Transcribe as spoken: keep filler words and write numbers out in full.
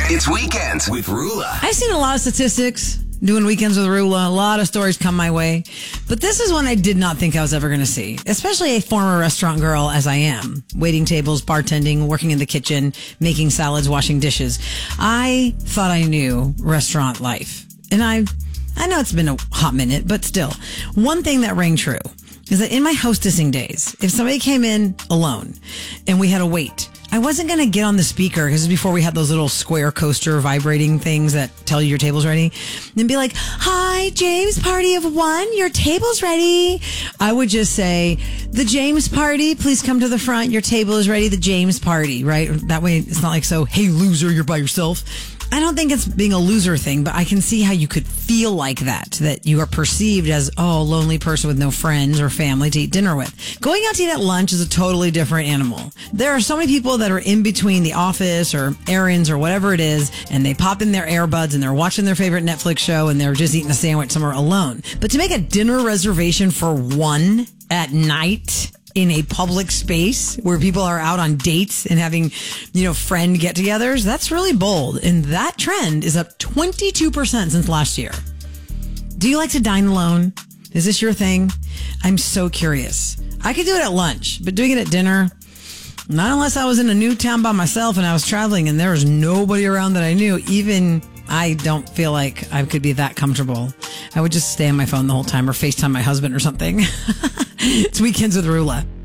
It's Weekends with Rula. I've seen a lot of statistics doing Weekends with Rula. A lot of stories come my way. But this is one I did not think I was ever going to see, especially a former restaurant girl as I am. Waiting tables, bartending, working in the kitchen, making salads, washing dishes. I thought I knew restaurant life. And I, I know it's been a hot minute, but still. One thing that rang true is that in my hostessing days, if somebody came in alone and we had to wait, I wasn't going to get on the speaker, because this is before we had those little square coaster vibrating things that tell you your table's ready, and be like, "Hi, James party of one, your table's ready." I would just say, "The James party, please come to the front. Your table is ready, the James party," right? That way it's not like, so, "Hey, loser, you're by yourself." I don't think it's being a loser thing, but I can see how you could feel like that, that you are perceived as, oh, a lonely person with no friends or family to eat dinner with. Going out to eat at lunch is a totally different animal. There are so many people that are in between the office or errands or whatever it is, and they pop in their earbuds and they're watching their favorite Netflix show and they're just eating a sandwich somewhere alone. But to make a dinner reservation for one at night in a public space where people are out on dates and having, you know, friend get-togethers, that's really bold. And that trend is up twenty-two percent since last year. Do you like to dine alone? Is this your thing? I'm so curious. I could do it at lunch, but doing it at dinner, not unless I was in a new town by myself and I was traveling and there was nobody around that I knew. Even I don't feel like I could be that comfortable. I would just stay on my phone the whole time or FaceTime my husband or something. It's Weekends with Rula.